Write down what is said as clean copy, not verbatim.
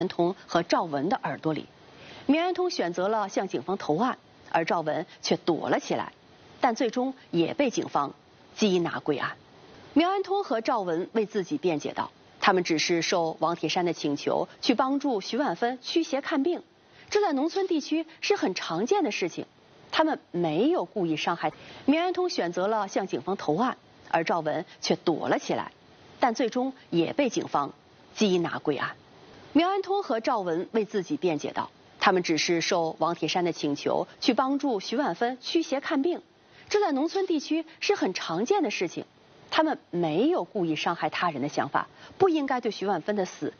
安通和赵文的耳朵里。苗安通选择了向警方投案，而赵文却躲了起来，但最终也被警方缉拿归案。苗安通和赵文为自己辩解道，他们只是受王铁山的请求去帮助徐婉芬驱邪看病，这在农村地区是很常见的事情，他们没有故意伤害。苗安通选择了向警方投案，而赵文却躲了起来，但最终也被警方缉拿归案。苗安通和赵文为自己辩解道，他们只是受王铁山的请求去帮助徐婉芬驱邪看病，这在农村地区是很常见的事情，他们没有故意伤害他人的想法，不应该对徐婉芬的死